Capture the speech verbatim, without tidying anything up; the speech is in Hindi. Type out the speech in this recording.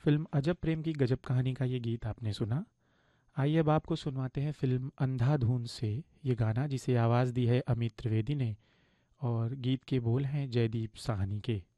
फिल्म अजब प्रेम की गजब कहानी का ये गीत आपने सुना। आइए अब आपको सुनवाते हैं फिल्म अंधाधुन से ये गाना, जिसे आवाज़ दी है अमित त्रिवेदी ने और गीत के बोल हैं जयदीप साहनी के।